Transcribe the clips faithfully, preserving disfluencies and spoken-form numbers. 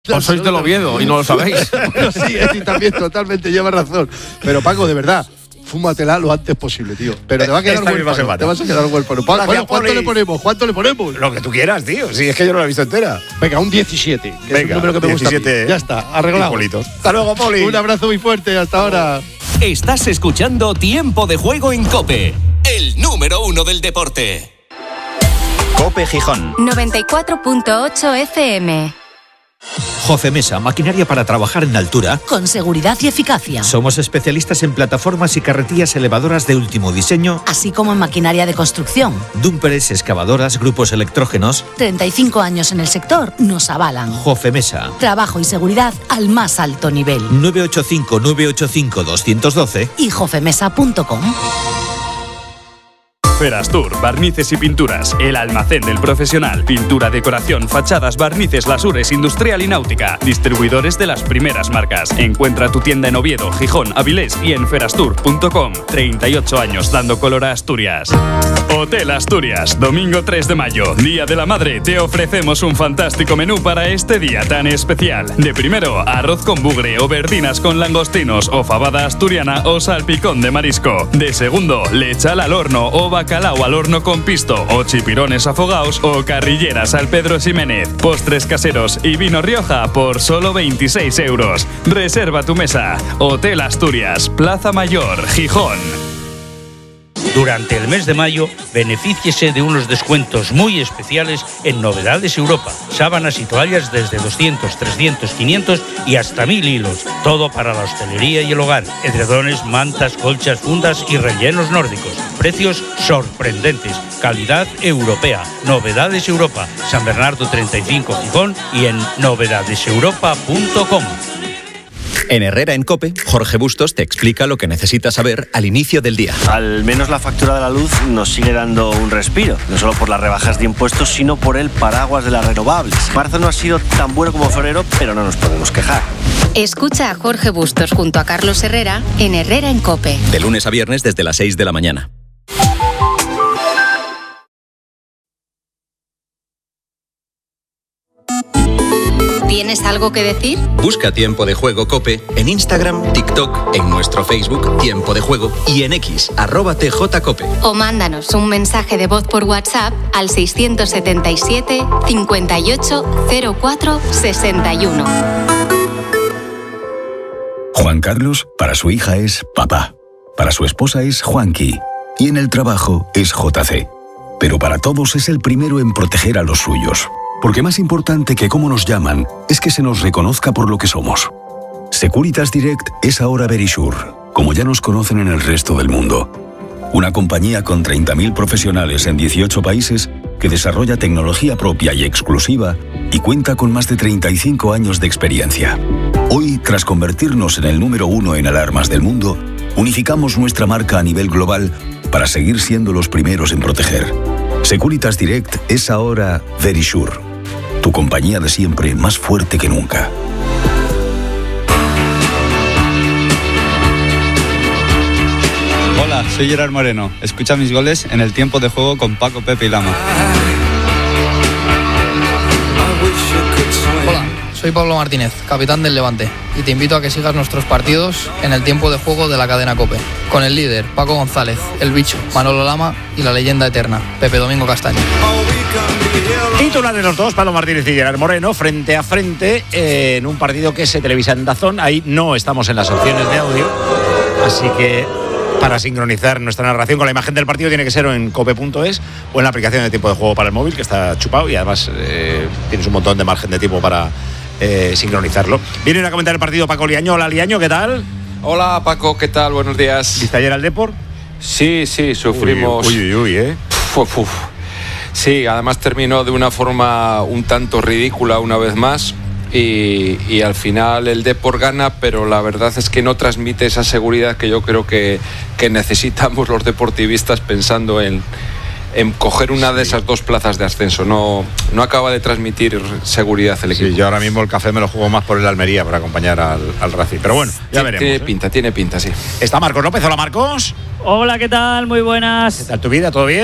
O sois del Oviedo y no lo sabéis. Bueno, sí, Eti también totalmente lleva razón. Pero Paco, de verdad, fúmatela lo antes posible, tío. Pero te va a quedar huérfano. Te vas a quedar huérfano. Bueno, ¿cuánto Poli. le ponemos? ¿Cuánto le ponemos? Lo que tú quieras, tío. Si es que yo no la he visto entera. Venga, un diecisiete. Que Venga, es un número que me diecisiete, gusta. Ya está, arreglado. Hasta luego, Poli. Un abrazo muy fuerte. Hasta ahora. Estás escuchando Tiempo de Juego en COPE, el número uno del deporte. COPE Gijón noventa y cuatro punto ocho F M. Jofemesa, maquinaria para trabajar en altura. Con seguridad y eficacia. Somos especialistas en plataformas y carretillas elevadoras de último diseño. Así como en maquinaria de construcción. Dúmperes, excavadoras, grupos electrógenos. treinta y cinco años en el sector nos avalan. Jofemesa. Trabajo y seguridad al más alto nivel. nueve ocho cinco, nueve ocho cinco, dos uno dos y jofemesa punto com. Ferastur, barnices y pinturas, el almacén del profesional, pintura, decoración, fachadas, barnices, lasures, industrial y náutica, distribuidores de las primeras marcas. Encuentra tu tienda en Oviedo, Gijón, Avilés y en ferastur punto com. treinta y ocho años dando color a Asturias. Hotel Asturias, domingo tres de mayo, Día de la Madre, te ofrecemos un fantástico menú para este día tan especial. De primero, arroz con bugre o verdinas con langostinos o fabada asturiana o salpicón de marisco. De segundo, lechal al horno o bacalao al horno con pisto o chipirones afogaos o carrilleras al Pedro Ximénez. Postres caseros y vino Rioja por solo veintiséis euros. Reserva tu mesa. Hotel Asturias, Plaza Mayor, Gijón. Durante el mes de mayo, benefíciese de unos descuentos muy especiales en Novedades Europa. Sábanas y toallas desde doscientos, trescientos, quinientos y hasta mil hilos. Todo para la hostelería y el hogar. Edredones, mantas, colchas, fundas y rellenos nórdicos. Precios sorprendentes. Calidad europea. Novedades Europa. San Bernardo treinta y cinco Gijón y en novedades europa punto com. En Herrera en COPE, Jorge Bustos te explica lo que necesitas saber al inicio del día. Al menos la factura de la luz nos sigue dando un respiro, no solo por las rebajas de impuestos, sino por el paraguas de las renovables. Marzo no ha sido tan bueno como febrero, pero no nos podemos quejar. Escucha a Jorge Bustos junto a Carlos Herrera en Herrera en COPE. De lunes a viernes desde las seis de la mañana. ¿Tienes algo que decir? Busca Tiempo de Juego COPE en Instagram, TikTok, en nuestro Facebook Tiempo de Juego y en X, arroba T J Cope. O mándanos un mensaje de voz por WhatsApp al seiscientos setenta y siete, cincuenta y ocho, cero cuatro, sesenta y uno. Juan Carlos, para su hija es papá. Para su esposa es Juanqui. Y en el trabajo es J C. Pero para todos es el primero en proteger a los suyos. Porque más importante que cómo nos llaman es que se nos reconozca por lo que somos. Securitas Direct es ahora Verisure, como ya nos conocen en el resto del mundo. Una compañía con treinta mil profesionales en dieciocho países que desarrolla tecnología propia y exclusiva y cuenta con más de treinta y cinco años de experiencia. Hoy, tras convertirnos en el número uno en alarmas del mundo, unificamos nuestra marca a nivel global para seguir siendo los primeros en proteger. Securitas Direct es ahora Verisure. Tu compañía de siempre, más fuerte que nunca. Hola, soy Gerard Moreno. Escucha mis goles en el Tiempo de Juego con Paco, Pepe y Lama. Hola, soy Pablo Martínez, capitán del Levante, y te invito a que sigas nuestros partidos en el Tiempo de Juego de la cadena COPE, con el líder, Paco González, el bicho, Manolo Lama y la leyenda eterna, Pepe Domingo Castaño. Titular de los dos, Pablo Martínez y Gerard Moreno, frente a frente eh, en un partido que se televisa en DAZN. Ahí no estamos en las opciones de audio, así que para sincronizar nuestra narración con la imagen del partido tiene que ser o en cope punto es o en la aplicación de Tiempo de Juego para el móvil, que está chupado y además eh, tienes un montón de margen de tiempo para eh, sincronizarlo. Vienen a comentar el partido Paco Liaño. Hola Liaño, ¿qué tal? Hola Paco, ¿qué tal? Buenos días. ¿Viste ayer al Depor? Sí, sí, sufrimos. Uy, uy, uy, ¿eh? Uf, uf. Sí, además terminó de una forma un tanto ridícula una vez más y, y al final el Depor gana, pero la verdad es que no transmite esa seguridad que yo creo que, que necesitamos los deportivistas pensando en, en coger una de esas dos plazas de ascenso. No, no acaba de transmitir seguridad el equipo. Sí, yo ahora mismo el café me lo juego más por el Almería para acompañar al, al Racing, pero bueno, ya veremos. Tiene ¿eh? pinta, tiene pinta, sí. Está Marcos López. Hola Marcos. Hola, ¿qué tal? Muy buenas. ¿Qué tal tu vida? ¿Todo bien?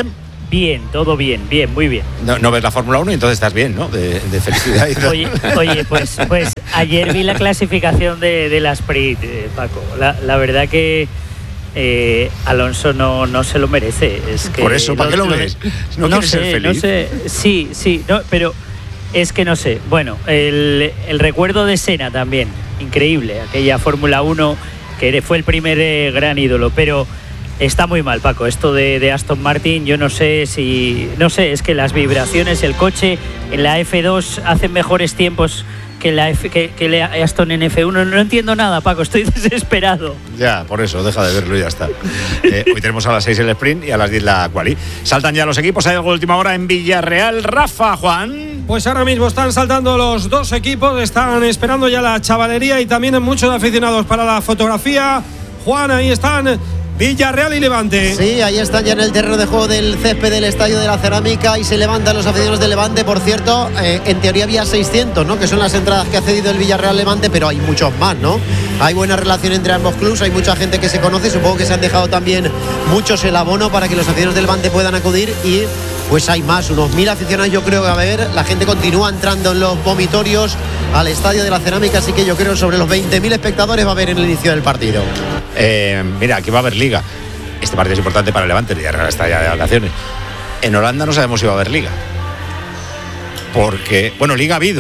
Bien, todo bien, bien, muy bien. No, no ves la Fórmula uno y entonces estás bien, ¿no? De, de felicidad. Y oye, oye, pues, pues ayer vi la clasificación de, de la Sprint, eh, Paco. La, la verdad que eh, Alonso no, no se lo merece. Es que Por eso, ¿para no, qué lo no, ves? ¿No, no quieres sé, ser feliz? No sé, sí, sí, no, pero es que no sé. Bueno, el, el recuerdo de Senna también, increíble. Aquella Fórmula uno que fue el primer eh, gran ídolo, pero... Está muy mal, Paco, esto de, de Aston Martin. Yo no sé si... No sé, es que las vibraciones, el coche en la F dos hacen mejores tiempos que la F, que, que la Aston en F uno. No entiendo nada, Paco, estoy desesperado. Ya, por eso, deja de verlo y ya está. Eh, hoy tenemos a las seis el sprint y a las diez la quali. Saltan ya los equipos, hay algo de última hora en Villarreal. Rafa, Juan. Pues ahora mismo están saltando los dos equipos, están esperando ya la chavalería y también muchos aficionados para la fotografía. Juan, ahí están Villarreal y Levante. Sí, ahí están ya en el terreno de juego del césped del Estadio de la Cerámica y se levantan los aficionados de Levante. Por cierto, eh, en teoría había seiscientos, ¿no? Que son las entradas que ha cedido el Villarreal Levante, pero hay muchos más, ¿no? Hay buena relación entre ambos clubes, hay mucha gente que se conoce, supongo que se han dejado también muchos el abono para que los aficionados del Levante puedan acudir y pues hay más, unos mil aficionados yo creo que va a haber. La gente continúa entrando en los vomitorios al Estadio de la Cerámica, así que yo creo sobre los veinte mil espectadores va a haber en el inicio del partido. Eh, mira, aquí va a haber liga. Este partido es importante para el Levante, ya está ya de vacaciones. En Holanda no sabemos si va a haber liga. Porque, bueno, liga ha habido.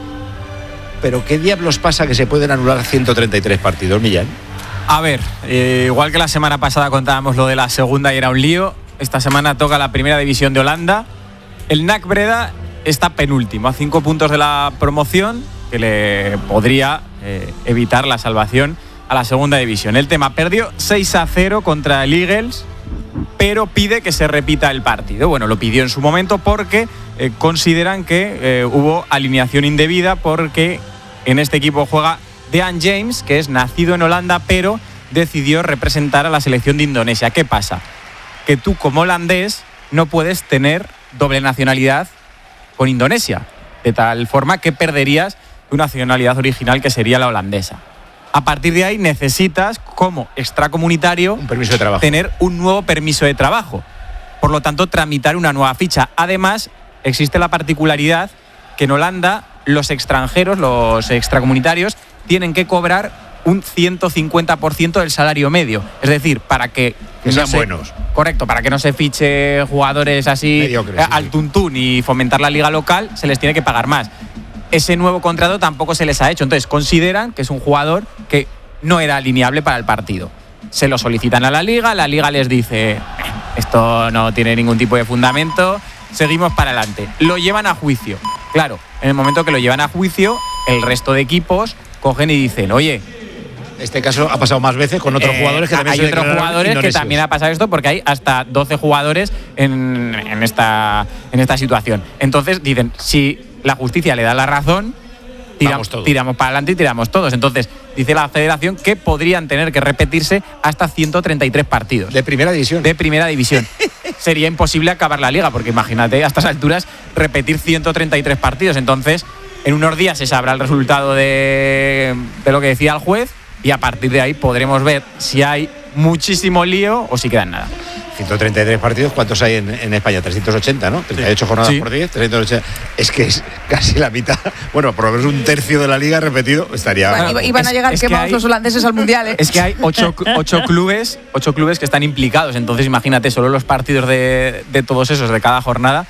Pero ¿qué diablos pasa que se pueden anular ciento treinta y tres partidos, Millán? A ver, eh, igual que la semana pasada contábamos lo de la segunda y era un lío, esta semana toca la primera división de Holanda. El N A C Breda está penúltimo, a cinco puntos de la promoción, que le podría eh, evitar la salvación a la segunda división. El tema, perdió seis a cero contra el Eagles, pero pide que se repita el partido. Bueno, lo pidió en su momento porque eh, consideran que eh, hubo alineación indebida, porque en este equipo juega Dean James, que es nacido en Holanda, pero decidió representar a la selección de Indonesia. ¿Qué pasa? Que tú, como holandés, no puedes tener doble nacionalidad con Indonesia, de tal forma que perderías tu nacionalidad original, que sería la holandesa. A partir de ahí necesitas, como extracomunitario, un permiso de trabajo, tener un nuevo permiso de trabajo. Por lo tanto, tramitar una nueva ficha. Además, existe la particularidad que en Holanda los extranjeros, los extracomunitarios, tienen que cobrar un ciento cincuenta por ciento del salario medio. Es decir, para que, que no sean se, buenos. Correcto, para que no se fiche jugadores así mediocres, al sí. tuntún y fomentar la liga local, se les tiene que pagar más. Ese nuevo contrato tampoco se les ha hecho. Entonces consideran que es un jugador que no era alineable para el partido. Se lo solicitan a la liga, la liga les dice, esto no tiene ningún tipo de fundamento, seguimos para adelante. Lo llevan a juicio. Claro, en el momento que lo llevan a juicio, el resto de equipos cogen y dicen, oye, este caso ha pasado más veces con otros eh, jugadores que también hay otros jugadores indonesios. Que también ha pasado esto, porque hay hasta doce jugadores en, en, esta, en esta situación. Entonces dicen, si la justicia le da la razón, tiramos, tiramos para adelante y tiramos todos. Entonces dice la federación que podrían tener que repetirse hasta ciento treinta y tres partidos. De primera división. De primera división. Sería imposible acabar la liga, porque imagínate a estas alturas repetir ciento treinta y tres partidos. Entonces, en unos días se sabrá el resultado de, de lo que decía el juez, y a partir de ahí podremos ver si hay muchísimo lío o si queda en nada. ciento treinta y tres partidos, ¿cuántos hay en, en España? trescientos ochenta, ¿no? treinta y ocho jornadas sí. por diez, trescientos ochenta. Es que es casi la mitad. Bueno, por lo menos un tercio de la liga repetido estaría... Bueno, y van a llegar es, es quemados que hay, los holandeses al Mundial, ¿eh? Es que hay ocho, ocho, clubes, ocho clubes que están implicados. Entonces, imagínate, solo los partidos de, de todos esos de cada jornada.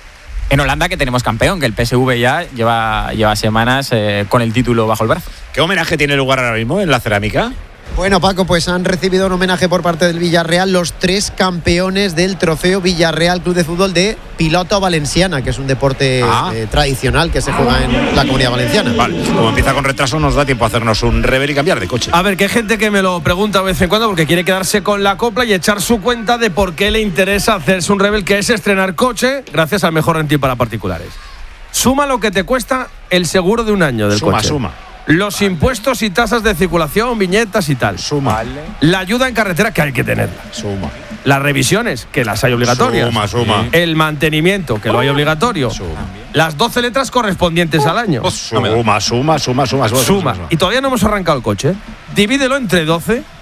En Holanda, que tenemos campeón, que el P S V ya lleva, lleva semanas eh, con el título bajo el brazo. ¿Qué homenaje tiene lugar ahora mismo en la Cerámica? Bueno, Paco, pues han recibido un homenaje por parte del Villarreal los tres campeones del trofeo Villarreal Club de Fútbol de Pilota Valenciana, que es un deporte ah. eh, tradicional que se juega en la Comunidad Valenciana. Vale, como empieza con retraso nos da tiempo a hacernos un rever y cambiar de coche. A ver, que hay gente que me lo pregunta de vez en cuando porque quiere quedarse con la copla y echar su cuenta de por qué le interesa hacerse un rever, que es estrenar coche gracias al mejor renting para particulares. Suma lo que te cuesta el seguro de un año del suma, coche. Suma, suma. Los impuestos y tasas de circulación, viñetas y tal. Suma. La ayuda en carretera, que hay que tenerla. Suma. Las revisiones, que las hay obligatorias. Suma, suma. El mantenimiento, que lo hay obligatorio. Suma. Las doce letras correspondientes al año. Suma, suma, suma, suma, suma. Suma. Y todavía no hemos arrancado el coche. Divídelo entre doce,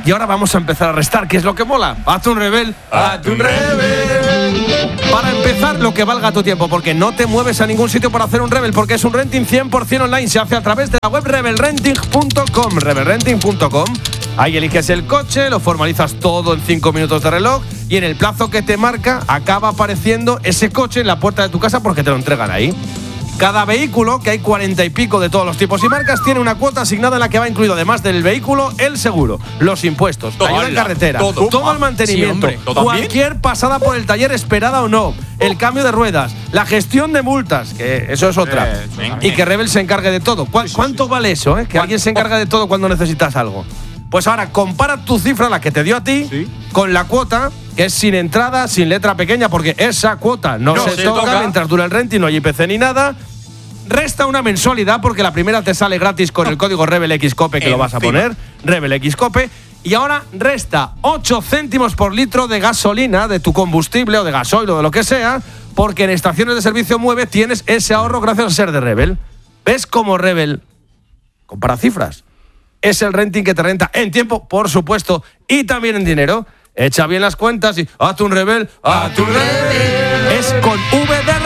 y ahora vamos a empezar a restar, que es lo que mola. Hazte un rebel, hazte un rebel. Para empezar, lo que valga tu tiempo, porque no te mueves a ningún sitio para hacer un rebel, porque es un renting cien por ciento online. Se hace a través de la web rebel renting punto com. rebel renting punto com. Ahí eliges el coche, lo formalizas todo en cinco minutos de reloj y en el plazo que te marca acaba apareciendo ese coche en la puerta de tu casa porque te lo entregan ahí. Cada vehículo, que hay cuarenta y pico de todos los tipos y marcas, tiene una cuota asignada en la que va incluido, además del vehículo, el seguro, los impuestos, la ayuda en carretera, todo, todo el mantenimiento, sí, cualquier pasada por el taller esperada o no, el cambio de ruedas, la gestión de multas, que eso es otra, eh, venga, y que Rebel se encargue de todo. ¿Cuánto sí, sí, sí. vale eso? Eh? Que alguien se encargue de todo cuando necesitas algo. Pues ahora compara tu cifra, la que te dio a ti, ¿sí? con la cuota, que es sin entrada, sin letra pequeña, porque esa cuota no, no se, se toca, toca mientras dura el renting, no hay I P C ni nada. Resta una mensualidad porque la primera te sale gratis con el código RebelXCOPE que lo vas a poner, RebelXCOPE. Y ahora resta ocho céntimos por litro de gasolina, de tu combustible o de gasoil o de lo que sea, porque en estaciones de servicio Mueve tienes ese ahorro gracias a ser de Rebel. ¿Ves cómo Rebel compara cifras? Es el renting que te renta en tiempo, por supuesto, y también en dinero. Echa bien las cuentas y hazte un Rebel, hazte un Rebel. Es con V de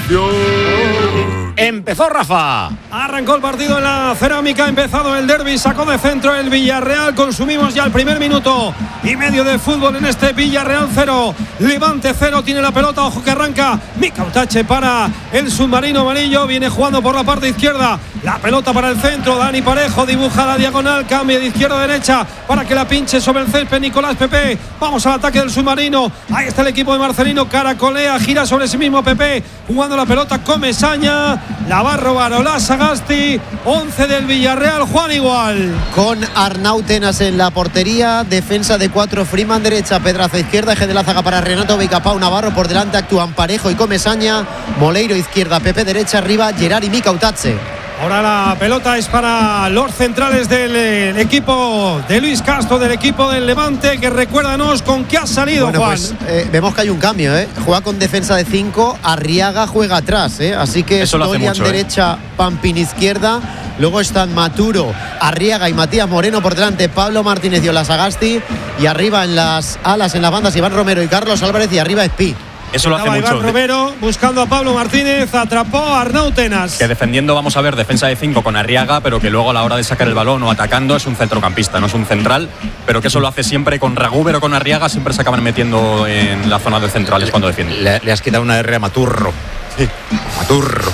Revolución. Empezó Rafa. Arrancó el partido en la Cerámica, ha empezado el derbi, sacó de centro el Villarreal, consumimos ya el primer minuto y medio de fútbol en este Villarreal cero, Levante cero, tiene la pelota, ojo que arranca Mika Utache para el submarino amarillo, viene jugando por la parte izquierda, la pelota para el centro, Dani Parejo dibuja la diagonal, cambia de izquierda a derecha para que la pinche sobre el césped Nicolás Pepe, vamos al ataque del submarino, ahí está el equipo de Marcelino, caracolea, gira sobre sí mismo Pepe, jugando la pelota Comesaña, la va a robar Ola Sagasti, once del Villarreal, Juan igual. Con Arnautenas en la portería, defensa de cuatro, Freeman derecha, Pedraza izquierda, eje de la zaga para Renato Vicapau, Navarro por delante, actúan Parejo y Comesaña, Moleiro izquierda, Pepe derecha, arriba, Gerard y Mika Utache. Ahora la pelota es para los centrales del eh, equipo de Luis Castro, del equipo del Levante, que recuérdanos con qué ha salido, bueno, Juan. Pues, eh, vemos que hay un cambio, ¿eh? Juega con defensa de cinco, Arriaga juega atrás, ¿eh? Así que Dolian derecha, eh. Pampín izquierda, luego están Maturo, Arriaga y Matías Moreno por delante, Pablo Martínez y Ola Sagasti, y arriba en las alas, en las bandas, Iván Romero y Carlos Álvarez, y arriba Espi. Eso lo hace mucho. Iván Romero buscando a Pablo Martínez, atrapó a Arnautenas. Que defendiendo vamos a ver defensa de cinco con Arriaga, pero que luego a la hora de sacar el balón o atacando es un centrocampista, no es un central, pero que eso lo hace siempre con Ragúber o con Arriaga, siempre se acaban metiendo en la zona de centrales cuando defienden. Le, le has quitado una R a Maturro. Sí. Maturro.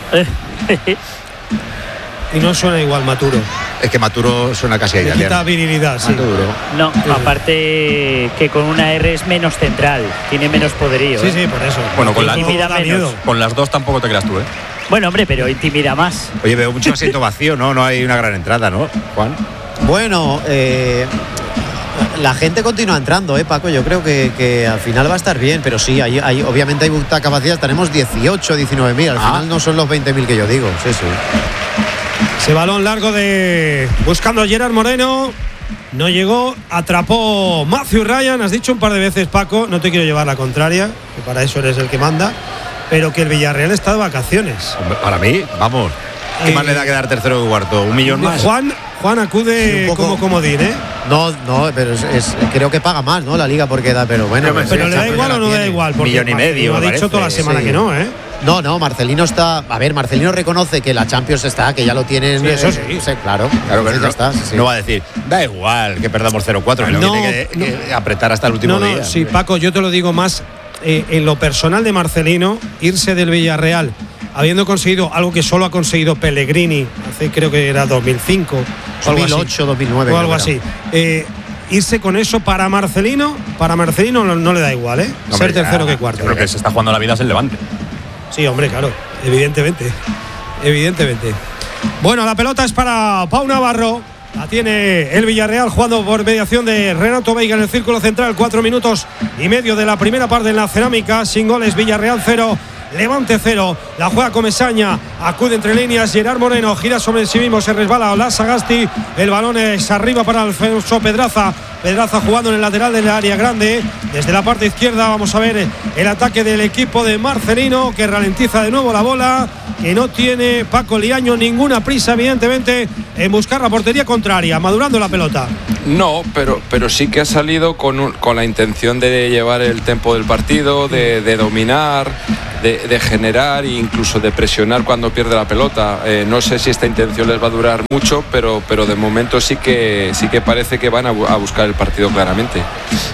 Y no suena igual Maturo. Es que Maturo suena casi a italiano. Le quita virilidad, sí. Maturo. No, aparte que con una R es menos central, tiene menos poderío. Sí, ¿eh? sí, por eso. Bueno, con, la, intimida menos. Con las dos tampoco te creas tú, ¿eh? Bueno, hombre, pero intimida más. Oye, veo mucho asiento vacío, ¿no? No hay una gran entrada, ¿no, Juan? Bueno, eh, la gente continúa entrando, ¿eh, Paco? Yo creo que, que al final va a estar bien, pero sí, hay, hay, obviamente hay mucha capacidad. Tenemos dieciocho, diecinueve mil, al ah. final no son los veinte mil que yo digo. Sí, sí. Ese balón largo de buscando a Gerard Moreno, no llegó, atrapó Matthew Ryan. Has dicho un par de veces, Paco, no te quiero llevar la contraria, que para eso eres el que manda, pero que el Villarreal está de vacaciones. Para mí, vamos, ¿qué eh, más le da quedar tercero o cuarto? ¿Un millón más? Juan, Juan acude sí, poco, como comodín, ¿eh? No, no, pero es, es, creo que paga más, ¿no? La liga porque da, pero bueno. Pero, pero ¿le da igual o no le da igual? Porque millón y medio. Lo ha dicho parece, toda la semana sí. que no, ¿eh? No, no, Marcelino está. A ver, Marcelino reconoce que la Champions está, que ya lo tienen. Sí, eso sí. sí claro, claro, pero ya no, está. Sí, sí. No va a decir, da igual que perdamos cero cuatro, no, no tiene que, no, que apretar hasta el último no, no, día. Sí, Paco, yo te lo digo más eh, en lo personal de Marcelino, irse del Villarreal, habiendo conseguido algo que solo ha conseguido Pellegrini, hace creo que era dos mil cinco, dos mil ocho, dos mil nueve. O algo así. Eh, irse con eso para Marcelino, para Marcelino no, no le da igual, ¿eh? No, ser hombre, tercero ya, que cuarto. Yo creo que se está jugando la vida es el Levante. Sí, hombre, claro, evidentemente. Evidentemente. Bueno, la pelota es para Pau Navarro. La tiene el Villarreal jugando por mediación de Renato Veiga en el círculo central. Cuatro minutos y medio de la primera parte en la Cerámica. Sin goles, Villarreal cero, Levante cero. La juega Comesaña. Acude entre líneas. Gerard Moreno gira sobre sí mismo. Se resbala Ola Sagasti. El balón es arriba para Alfonso Pedraza. Pedraza jugando en el lateral del área grande. Desde la parte izquierda vamos a ver el ataque del equipo de Marcelino, que ralentiza de nuevo la bola, que no tiene Paco Liaño ninguna prisa, evidentemente, en buscar la portería contraria, madurando la pelota. No, pero, pero sí que ha salido con, un, con la intención de llevar el tempo del partido, de, de dominar, de, de generar e incluso de presionar cuando pierde la pelota. Eh, no sé si esta intención les va a durar mucho, pero, pero de momento sí que, sí que parece que van a, a buscar el partido claramente.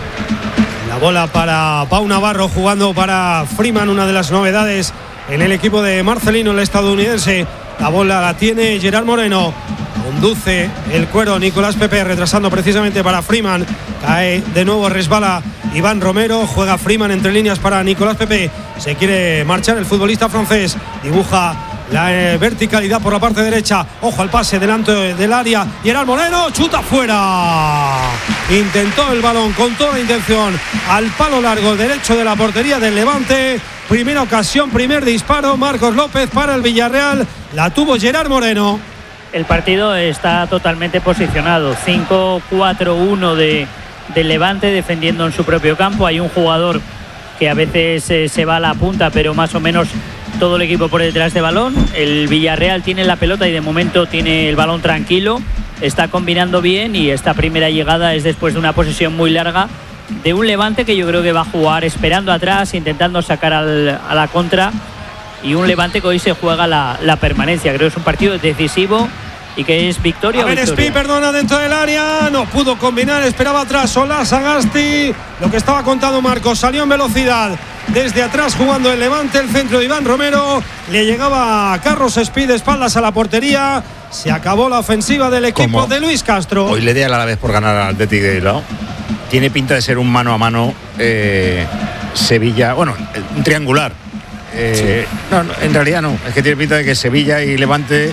La bola para Pau Navarro, jugando para Freeman, una de las novedades en el equipo de Marcelino, el estadounidense. La bola la tiene Gerard Moreno. Conduce el cuero Nicolás Pepe, retrasando precisamente para Freeman. Cae de nuevo, resbala Iván Romero. Juega Freeman entre líneas para Nicolás Pepe. Se quiere marchar el futbolista francés. Dibuja la eh, verticalidad por la parte derecha. Ojo al pase delante del área. Gerard Moreno chuta fuera. Intentó el balón con toda la intención al palo largo derecho de la portería del Levante. Primera ocasión, primer disparo. Marcos López para el Villarreal. La tuvo Gerard Moreno. El partido está totalmente posicionado. cinco cuatro uno de, de Levante, defendiendo en su propio campo. Hay un jugador que a veces eh, se va a la punta, pero más o menos todo el equipo por detrás de balón. El Villarreal tiene la pelota y de momento tiene el balón tranquilo. Está combinando bien y esta primera llegada es después de una posesión muy larga de un Levante que yo creo que va a jugar esperando atrás, intentando sacar al, a la contra. Y un Levante que hoy se juega la, la permanencia. Creo que es un partido decisivo y que es victoria. A ver, Spi, perdona, dentro del área. No pudo combinar, esperaba atrás Ola Sagasti. Lo que estaba contando Marcos, salió en velocidad desde atrás jugando el Levante. El centro de Iván Romero. Le llegaba a Carlos Spi de espaldas a la portería. Se acabó la ofensiva del equipo ¿Cómo? de Luis Castro. Hoy le di a la vez por ganar al Athletic de Bilbao. Tiene pinta de ser un mano a mano eh, Sevilla. Bueno, un triangular. Eh, sí. no, no, en realidad no. Es que tiene pinta de que Sevilla y Levante,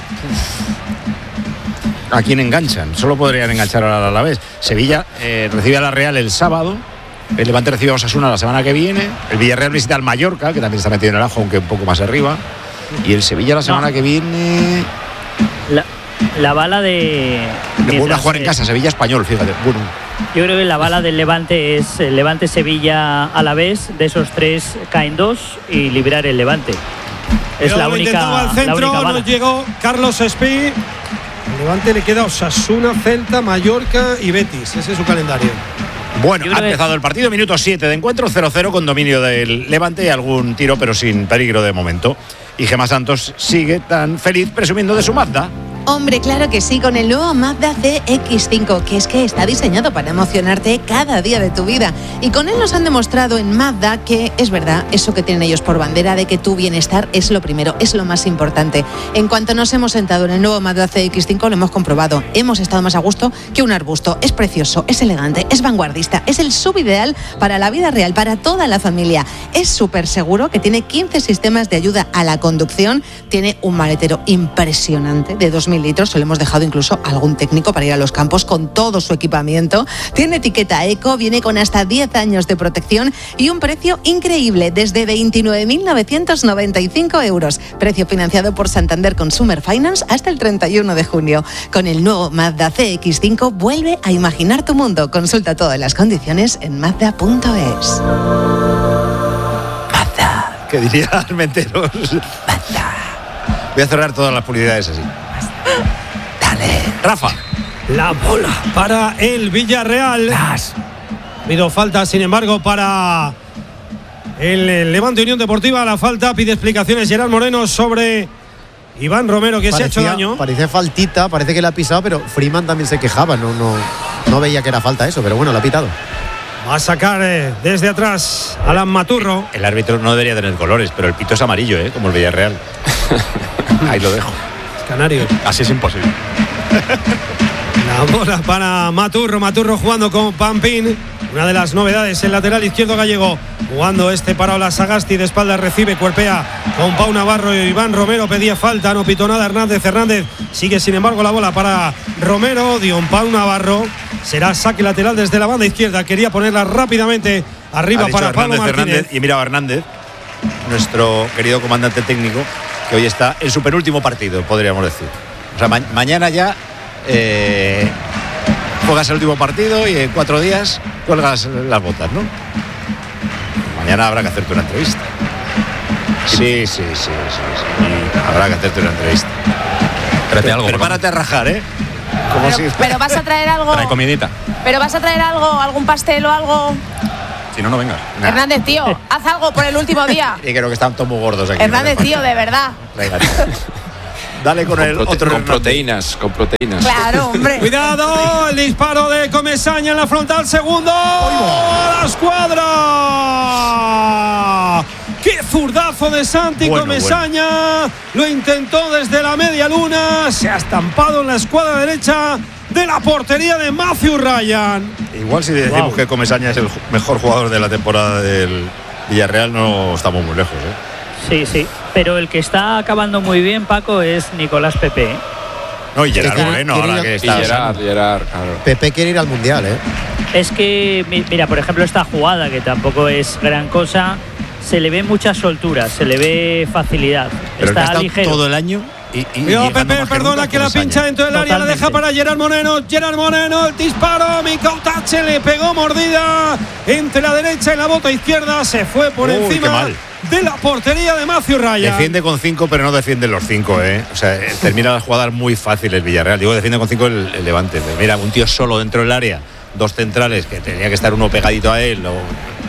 ¿a quién enganchan? Solo podrían enganchar a la vez. Sevilla eh, recibe a la Real el sábado. El Levante recibe a Osasuna la semana que viene. El Villarreal visita al Mallorca, que también está metido en el ajo, aunque un poco más arriba. Y el Sevilla la semana no. que viene. La, la bala de. Vuelve a jugar en casa, Sevilla Español, fíjate. Bueno. Yo creo que la bala del Levante es el Levante Sevilla a la vez. De esos tres caen dos y librar el Levante. Es Pero la única, al centro, la única bala. No llegó Carlos Spi. El Levante le queda Osasuna, Celta, Mallorca y Betis. Ese es su calendario. Bueno, ha empezado el partido, minuto siete de encuentro, cero cero con dominio del Levante y algún tiro, pero sin peligro de momento. Y Gemma Santos sigue tan feliz presumiendo de su Mazda. Hombre, claro que sí, con el nuevo Mazda C X cinco, que es que está diseñado para emocionarte cada día de tu vida. Y con él nos han demostrado en Mazda que es verdad, eso que tienen ellos por bandera de que tu bienestar es lo primero, es lo más importante. En cuanto nos hemos sentado en el nuevo Mazda C X cinco, lo hemos comprobado. Hemos estado más a gusto que un arbusto. Es precioso, es elegante, es vanguardista, es el subideal para la vida real, para toda la familia. Es súper seguro, que tiene quince sistemas de ayuda a la conducción, tiene un maletero impresionante de dos mil litros, se lo hemos dejado incluso a algún técnico para ir a los campos con todo su equipamiento. Tiene etiqueta eco, viene con hasta diez años de protección y un precio increíble, desde veintinueve mil novecientos noventa y cinco euros. Precio financiado por Santander Consumer Finance hasta el treinta y uno de junio. Con el nuevo Mazda C X cinco, vuelve a imaginar tu mundo. Consulta todas las condiciones en mazda punto es. Mazda. ¿Qué diría Armenteros? Mazda. Voy a cerrar todas las publicidades así. Dale, Rafa. La bola para el Villarreal. Ha habido falta, sin embargo, para el Levante Unión Deportiva. La falta pide explicaciones Gerard Moreno sobre Iván Romero, que parecía, se ha hecho daño. Parece faltita, parece que la ha pisado, pero Freeman también se quejaba. No, no, no veía que era falta eso, pero bueno, la ha pitado. Va a sacar eh, desde atrás Alan Maturro. El árbitro no debería tener colores, pero el pito es amarillo, ¿eh? Como el Villarreal. Ahí lo dejo. Canario. Así es imposible. La bola para Maturro. Maturro jugando con Pampín. Una de las novedades, el lateral izquierdo gallego. Jugando este para Ola Sagasti. De espalda recibe, cuerpea con Pau Navarro y Iván Romero. Pedía falta, no pitó nada Hernández. Hernández sigue sin embargo la bola para Romero. Dion Pau Navarro. Será saque lateral desde la banda izquierda. Quería ponerla rápidamente arriba para Pablo Martínez. Hernández, y miraba Hernández. nuestro querido comandante técnico, que hoy está en su penúltimo partido, podríamos decir. O sea, ma- mañana ya eh, juegas el último partido y en cuatro días cuelgas las botas, ¿no? Mañana habrá que hacerte una entrevista. Sí, sí, sí, sí, sí. Habrá que hacerte una entrevista. Tráete algo. Prepárate a rajar, ¿eh? Como Pero, si... pero vas a traer algo. Trae comidita. Pero vas a traer algo, algún pastel o algo. Si no, no vengas. Nah. Hernández, tío, haz algo por el último día. Y creo que están todos muy gordos aquí. Hernández, tío, de verdad. Venga, dale con, con el prote- otro con Hernández. proteínas, con proteínas. Claro, hombre. Cuidado, el disparo de Comesaña en la frontal, segundo. ¡A la escuadra! ¡Qué zurdazo de Santi Bueno, Comesaña! Lo intentó desde la media luna, se ha estampado en la escuadra derecha de la portería de Matthew Ryan. Igual si decimos Wow. que Comesaña es el ju- mejor jugador de la temporada del Villarreal, no estamos muy lejos, ¿eh? Sí, sí. Pero el que está acabando muy bien, Paco, es Nicolás Pepe. ¿eh? No, y Gerard quiere- Moreno, quiere ahora ir a- que Y está... Gerard, Gerard, claro. Pepe quiere ir al Mundial, ¿eh? Es que, mi- mira, por ejemplo, esta jugada, que tampoco es gran cosa, se le ve mucha soltura, se le ve facilidad. Pero el que ha está estado ligero. todo el año y, y Cuidado, llegando Pepe, más perdona nunca que la Comesaña. pincha dentro del área, la Totalmente. deja para Gerard Moreno. Gerard Moreno, el disparo, Micautache le pegó mordida entre la derecha y la bota izquierda, se fue por Uy, qué encima mal. de la portería de Matthew Ryan. Defiende con cinco, pero no defiende los cinco, ¿eh? O sea, eh, termina las jugadas muy fácil el Villarreal. Digo, defiende con cinco el, el Levante. Mira, un tío solo dentro del área, dos centrales, que tenía que estar uno pegadito a él, o-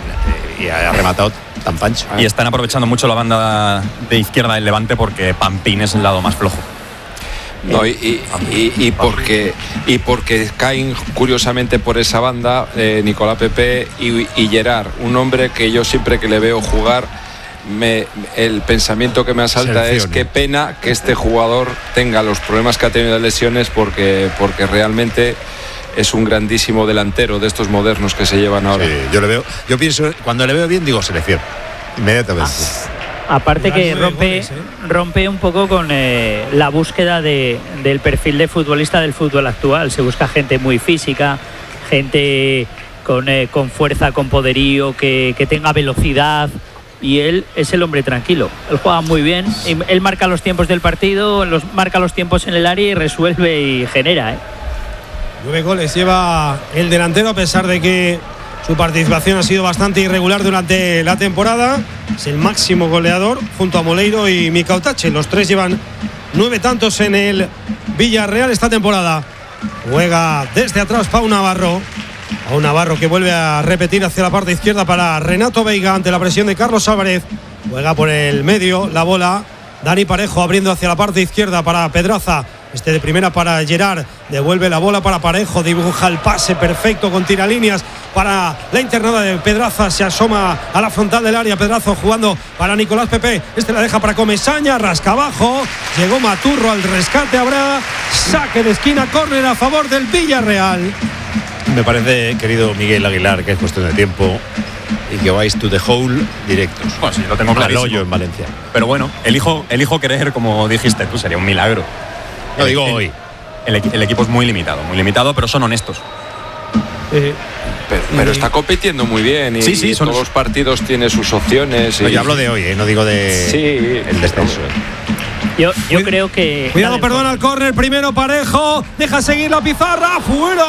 y ha rematado tan pancho. Y están aprovechando mucho la banda de izquierda del Levante porque Pampín es el lado más flojo. No, y, y, y- y porque y porque caen curiosamente por esa banda eh, Nicolás Pepe y, y Gerard, un hombre que yo siempre que le veo jugar me, el pensamiento que me asalta es Seleccione. qué pena que este jugador tenga los problemas que ha tenido de lesiones porque porque realmente es un grandísimo delantero de estos modernos que se llevan ahora. Sí, yo le veo, yo pienso, cuando le veo bien, digo selección. Inmediatamente. Aparte que Nueve rompe, goles, ¿eh? rompe un poco con eh, la búsqueda de, del perfil de futbolista del fútbol actual. Se busca gente muy física, gente con, eh, con fuerza, con poderío, que, que tenga velocidad. Y él es el hombre tranquilo. Él juega muy bien. y Él marca los tiempos del partido, los, marca los tiempos en el área y resuelve y genera. ¿eh? Nueve goles lleva el delantero, a pesar de que su participación ha sido bastante irregular durante la temporada. Es el máximo goleador junto a Moleiro y Micautache. Los tres llevan nueve tantos en el Villarreal esta temporada. Juega desde atrás Pau Navarro. Pau Navarro que vuelve a repetir hacia la parte izquierda para Renato Veiga ante la presión de Carlos Álvarez. Juega por el medio la bola. Dani Parejo abriendo hacia la parte izquierda para Pedraza. Este de primera para Gerard. Devuelve la bola para Parejo. Dibuja el pase perfecto con tiralíneas para la internada de Pedraza. Se asoma a la frontal del área. Pedrazo jugando para Nicolás Pepe. Este la deja para Comesaña. Rasca abajo. Llegó Maturro al rescate. Habrá saque de esquina. Córner a favor del Villarreal. Me parece, querido Miguel Aguilar, que es cuestión de tiempo y que vais to the hole directos. Bueno, sí, lo tengo Al clarísimo. hoyo en Valencia. Pero bueno, elijo, elijo creer, como dijiste tú, sería un milagro. Lo El- digo el- hoy. El, equi- el equipo es muy limitado, muy limitado, pero son honestos. Eh, Pero, pero está compitiendo muy bien y, Sí, sí, y son- todos los partidos tiene sus opciones. No, y- yo hablo de hoy, ¿eh? No digo de Sí, el descenso. Yo, yo creo que. Cuidado, Dale, perdona el córner. Primero Parejo. Deja seguir la pizarra.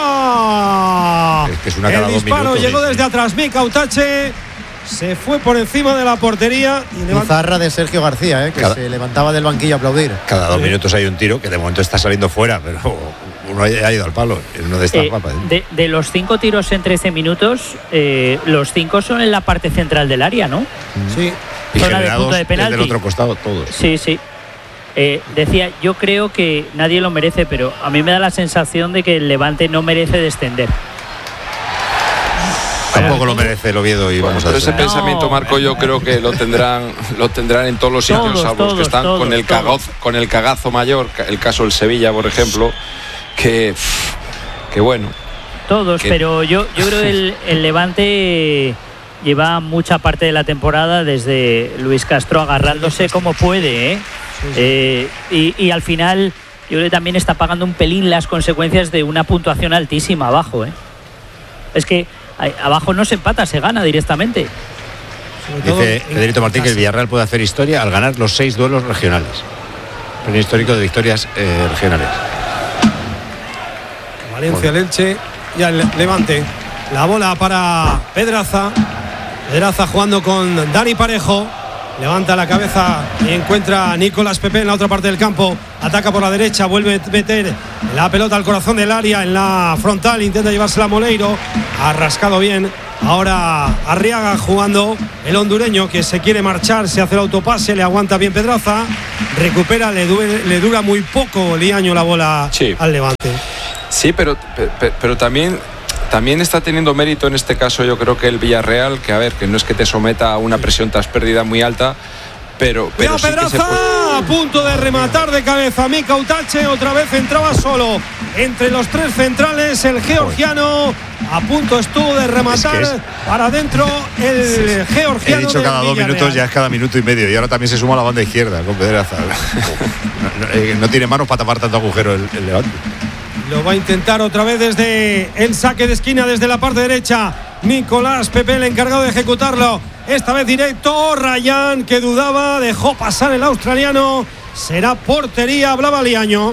¡Fuera! Es que es una el cada dos disparo minutos, llegó sí, sí. desde atrás. Micautache se fue por encima de la portería. Y levanta- Pizarra de Sergio García, ¿eh? Que Cada- se levantaba del banquillo a aplaudir. Cada dos minutos hay un tiro que de momento está saliendo fuera, pero uno ha ido al palo. En uno de estas Eh, papas. de, de los cinco tiros en trece minutos, eh, los cinco son en la parte central del área, ¿no? Sí. Y zona de generados punto de desde el penalti. otro costado todos. Sí, sí. Eh, decía, yo creo que nadie lo merece, pero a mí me da la sensación de que el Levante no merece descender. Tampoco lo merece el Oviedo y vamos a Pero ese ver. pensamiento, Marco, yo creo que lo tendrán lo tendrán en todos los sitios, Todos, salvo los que todos, están todos, con el todos. cagazo, con el cagazo mayor, ca- el caso del Sevilla, por ejemplo, que que bueno. Todos, Que- pero yo, yo creo que el, el Levante lleva mucha parte de la temporada desde Luis Castro agarrándose como puede, ¿eh? Eh, y, y al final yo creo que también está pagando un pelín las consecuencias de una puntuación altísima abajo, ¿eh? Es que ahí- abajo no se empata, se gana directamente. Dice Federico Martín que el Villarreal puede hacer historia al ganar los seis duelos regionales. Un histórico de victorias eh, regionales. Valencia, el Elche y el Levante. La bola para Pedraza. Pedraza jugando con Dani Parejo. Levanta la cabeza y encuentra a Nicolás Pepe en la otra parte del campo. Ataca por la derecha, vuelve a meter la pelota al corazón del área en la frontal. Intenta llevársela a Moleiro. Ha rascado bien. Ahora Arriaga jugando, el hondureño que se quiere marchar. Se hace el autopase, le aguanta bien Pedraza. Recupera, le, duele, le dura muy poco Liaño la bola sí. al Levante. Sí, pero, pero, pero también... También está teniendo mérito en este caso, yo creo que el Villarreal, que a ver, que no es que te someta a una presión tras pérdida muy alta, pero, pero sí que se puede... A punto de rematar de cabeza Mika Utache, otra vez entraba solo entre los tres centrales, el georgiano a punto estuvo de rematar es que es... para adentro el sí, sí. georgiano. He dicho cada dos Villarreal. minutos, ya es cada minuto y medio, y ahora también se suma la banda izquierda con Pedraza. no, no, eh, no tiene manos para tapar tanto agujero el, el Levante. Lo va a intentar otra vez desde el saque de esquina, desde la parte derecha. Nicolás Pepe, el encargado de ejecutarlo. Esta vez directo. Rayán, que dudaba, dejó pasar el australiano. Será portería, hablaba Liaño.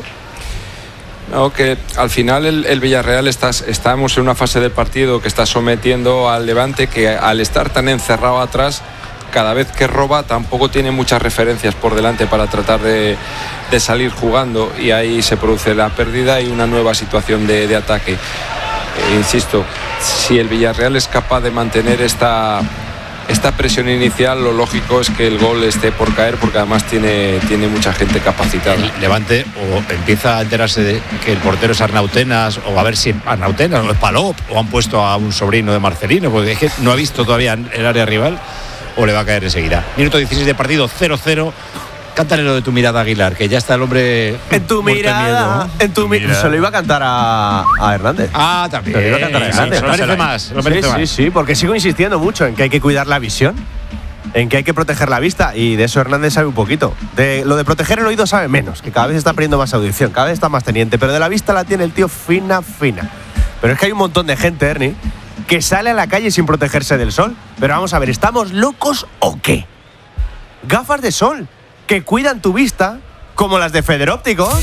No, que al final el, el Villarreal está, estamos en una fase del partido que está sometiendo al Levante, que al estar tan encerrado atrás, cada vez que roba tampoco tiene muchas referencias por delante para tratar de, de salir jugando, y ahí se produce la pérdida y una nueva situación de, de ataque. Eh, insisto, si el Villarreal es capaz de mantener esta, esta presión inicial, lo lógico es que el gol esté por caer, porque además tiene, tiene mucha gente capacitada. El Levante o empieza a enterarse de que el portero es Arnautenas, o a ver si Arnautenas o es Palop, o han puesto a un sobrino de Marcelino, porque es que no ha visto todavía el área rival, o le va a caer enseguida. Minuto dieciséis de partido, cero cero. Cántale lo de tu mirada, Aguilar, que ya está el hombre. En tu mirada, miedo, ¿no? En tu mirada. Se lo iba a cantar a, a Hernández. Ah, también. Se lo iba a cantar a Hernández. Sí, lo merece más. Lo merece sí, más. sí, sí, porque sigo insistiendo mucho en que hay que cuidar la visión, en que hay que proteger la vista, y de eso Hernández sabe un poquito. De lo de proteger el oído sabe menos, que cada vez está perdiendo más audición, cada vez está más teniente, pero de la vista la tiene el tío fina, fina. Pero es que hay un montón de gente, Ernie, que sale a la calle sin protegerse del sol. Pero vamos a ver, ¿estamos locos o qué? Gafas de sol que cuidan tu vista, como las de Federópticos.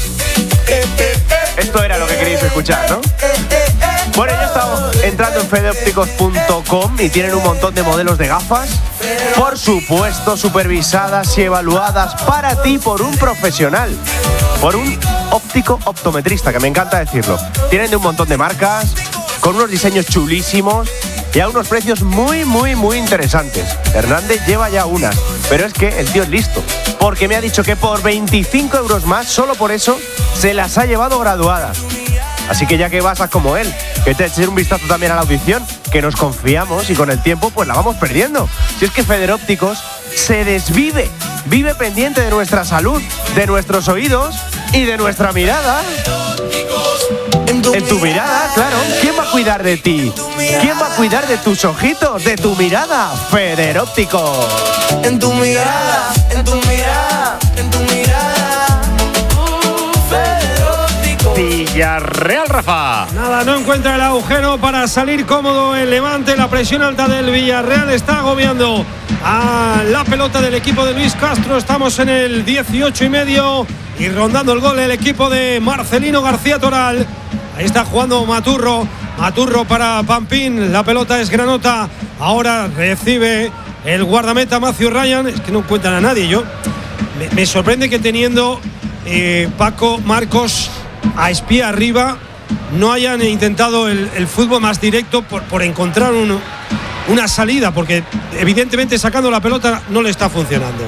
Esto era lo que queréis escuchar, ¿no? Bueno, yo he estado entrando en federópticos punto com y tienen un montón de modelos de gafas, por supuesto, supervisadas y evaluadas para ti por un profesional, por un óptico optometrista, que me encanta decirlo. Tienen de un montón de marcas, con unos diseños chulísimos y a unos precios muy, muy, muy interesantes. Hernández lleva ya unas, pero es que el tío es listo, porque me ha dicho que por veinticinco euros más, solo por eso, se las ha llevado graduadas. Así que ya que vas a como él, que te eches un vistazo también a la audición, que nos confiamos y con el tiempo pues la vamos perdiendo. Si es que Federópticos se desvive, vive pendiente de nuestra salud, de nuestros oídos y de nuestra mirada. En tu, en tu mirada, claro. ¿Quién va a cuidar de ti? ¿Quién va a cuidar de tus ojitos, de tu mirada? Federópticos. En tu mirada, en tu mirada, en tu mirada. Federópticos. Villarreal, Rafa. Nada, no encuentra el agujero para salir cómodo el Levante. La presión alta del Villarreal está agobiando a la pelota del equipo de Luis Castro. Estamos en el dieciocho y medio y rondando el gol el equipo de Marcelino García Toral. Ahí está jugando Maturro. Maturro para Pampín. La pelota es Granota. Ahora recibe el guardameta Matthew Ryan. Es que no encuentran a nadie. Yo me, me sorprende que teniendo eh, Paco, Marcos a espía arriba, no hayan intentado el, el fútbol más directo por, por encontrar un, una salida, porque evidentemente sacando la pelota no le está funcionando.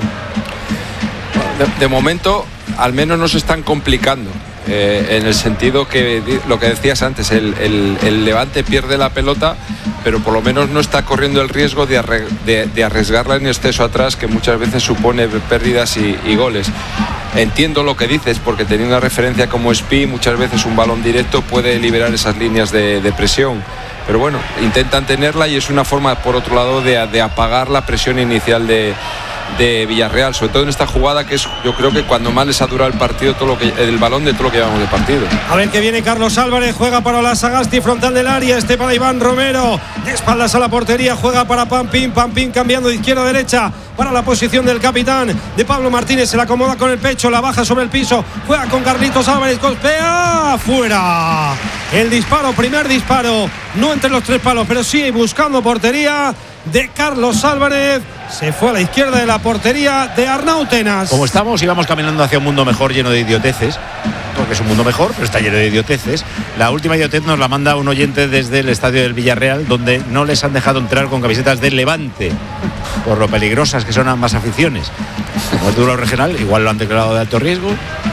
De, de momento, al menos no se están complicando. Eh, en el sentido que lo que decías antes, el, el, el Levante pierde la pelota, pero por lo menos no está corriendo el riesgo de, arre, de, de arriesgarla en exceso atrás, que muchas veces supone pérdidas y, y goles. Entiendo lo que dices, porque teniendo una referencia como Espi, muchas veces un balón directo puede liberar esas líneas de, de presión, pero bueno, intentan tenerla y es una forma, por otro lado, de, de apagar la presión inicial de de Villarreal, sobre todo en esta jugada que es, yo creo que cuando más les ha durado el partido, todo lo que el balón de todo lo que llevamos de partido. A ver que viene Carlos Álvarez, juega para la Sagasti, frontal del área, este para Iván Romero, de espaldas a la portería, juega para Pampín, Pampín cambiando de izquierda a derecha para la posición del capitán de Pablo Martínez, se la acomoda con el pecho, la baja sobre el piso, juega con Carlitos Álvarez, golpea, fuera. El disparo, primer disparo, no entre los tres palos, pero sí buscando portería de Carlos Álvarez. Se fue a la izquierda de la portería de Arnau Tenas. Como estamos, íbamos caminando hacia un mundo mejor lleno de idioteces, porque es un mundo mejor, pero está lleno de idioteces. La última idiotez nos la manda un oyente desde el estadio del Villarreal, donde no les han dejado entrar con camisetas del Levante, por lo peligrosas que son ambas aficiones. Como es duro regional, igual lo han declarado de alto riesgo,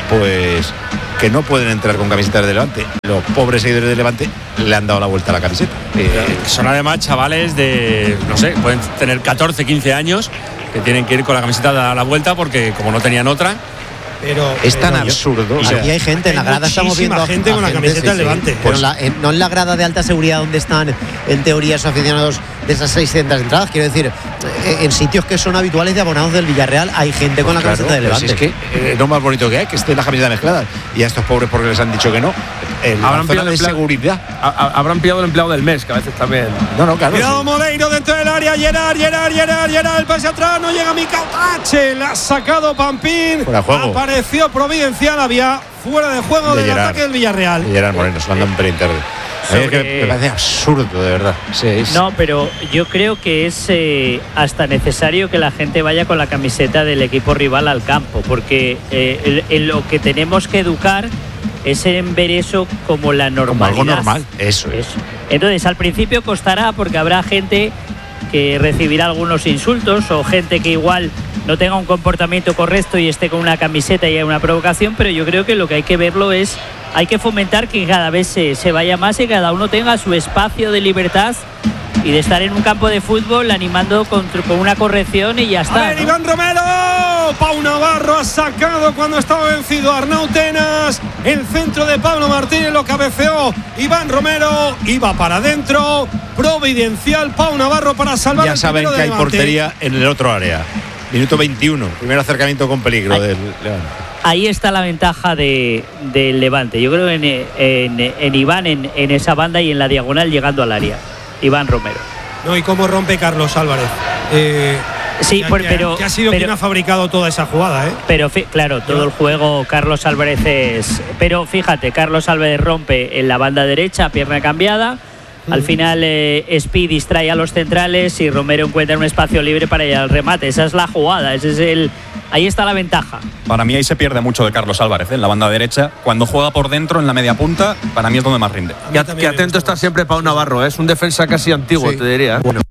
pues que no pueden entrar con camisetas de Levante. Los pobres seguidores de Levante le han dado la vuelta a la camiseta. Eh, son además chavales de, no sé, pueden tener catorce, quince años, que tienen que ir con la camiseta a la vuelta porque como no tenían otra. Pero es tan pero absurdo. Aquí o sea, hay gente en la grada, estamos viendo a gente con la camiseta sí, del Levante. Sí. Pero pues, la, en, no en la grada de alta seguridad donde están en teoría esos aficionados de esas seiscientas entradas. Quiero decir, en sitios que son habituales de abonados del Villarreal hay gente con pues la camiseta claro, del Levante. Pues es que eh, lo más bonito que hay, que estén las camisetas mezcladas. Y a estos pobres porque les han dicho que no. En habrán la zona de empleado, seguridad. A, a, habrán pillado el empleado del mes, que a veces también. No, no, claro. Cuidado, sí. Moleiro dentro del área. Gerard, Gerard, Gerard, Gerard. El pase atrás. No llega Mikau Tache. La ha sacado Pampín. Fuera de juego. Apareció Providencial. Había fuera de juego de del Gerard, ataque del Villarreal. Y Gerard Moreno, se lo andan perinter. Sobre... Es que me parece absurdo, de verdad. Sí, es... No, pero yo creo que es eh, hasta necesario que la gente vaya con la camiseta del equipo rival al campo, porque eh, en lo que tenemos que educar es en ver eso como la normalidad. Como algo normal, eso es. Eso. Entonces, al principio costará porque habrá gente que recibirá algunos insultos o gente que igual no tenga un comportamiento correcto y esté con una camiseta y hay una provocación, pero yo creo que lo que hay que verlo es, hay que fomentar que cada vez se, se vaya más y cada uno tenga su espacio de libertad y de estar en un campo de fútbol animando con, con una corrección y ya está. A ver, ¿no? Iván Romero, Pau Navarro ha sacado cuando estaba vencido Arnau Tenas, el centro de Pablo Martínez lo cabeceó Iván Romero, iba para adentro, Providencial, Pau Navarro para salvar ya el saben que hay Levante. portería en el otro área. Minuto veintiuno, primer acercamiento con peligro Ay. del Levante. Ahí está la ventaja de, del Levante. Yo creo en, en, en Iván, en, en esa banda y en la diagonal llegando al área. Iván Romero. No, y cómo rompe Carlos Álvarez. Eh, sí, que, por, que, pero que ha sido pero, quien ha fabricado toda esa jugada, ¿eh? Pero claro, todo el juego Carlos Álvarez es. Pero fíjate, Carlos Álvarez rompe en la banda derecha, pierna cambiada. Al final eh, Speed distrae a los centrales y Romero encuentra un espacio libre para ir al remate. Esa es la jugada, ese es el, ahí está la ventaja. Para mí ahí se pierde mucho de Carlos Álvarez, ¿eh? En la banda derecha. Cuando juega por dentro, en la media punta, para mí es donde más rinde. Que atento está siempre Pau Navarro, ¿eh? Es un defensa casi antiguo, sí. te diría. ¿eh? Bueno.